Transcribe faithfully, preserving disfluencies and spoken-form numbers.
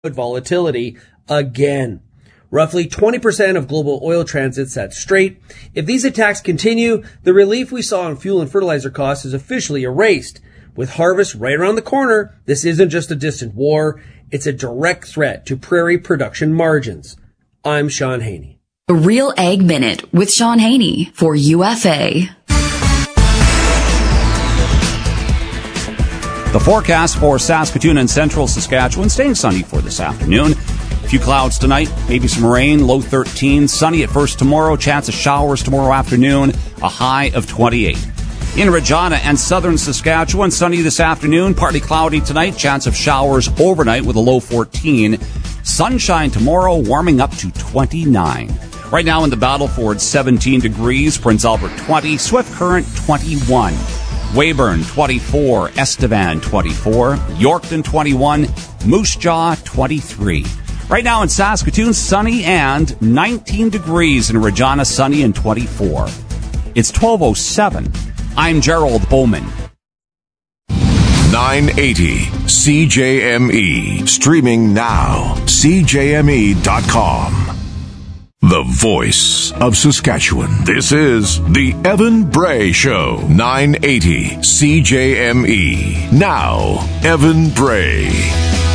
volatility again. Roughly twenty percent of global oil transits set straight. If these attacks continue, the relief we saw on fuel and fertilizer costs is officially erased. With harvest right around the corner, this isn't just a distant war, it's a direct threat to prairie production margins. I'm Sean Haney. The Real Ag Minute with Sean Haney for U F A. The forecast for Saskatoon and central Saskatchewan staying sunny for this afternoon. A few clouds tonight, maybe some rain, low thirteen. Sunny at first tomorrow, chance of showers tomorrow afternoon, a high of twenty-eight. In Regina and southern Saskatchewan, sunny this afternoon, partly cloudy tonight, chance of showers overnight with a low fourteen. Sunshine tomorrow, warming up to twenty-nine. Right now in the Battleford, seventeen degrees, Prince Albert twenty, Swift Current twenty-one. Weyburn twenty-four, Estevan twenty-four, Yorkton twenty-one, Moose Jaw twenty-three. Right now in Saskatoon, sunny and nineteen degrees. In Regina, sunny and twenty-four. It's twelve oh seven. I'm Gerald Bowman. nine eighty C J M E. Streaming now. C J M E dot com. The voice of Saskatchewan. This is the Evan Bray Show. nine eighty C J M E. Now, Evan Bray.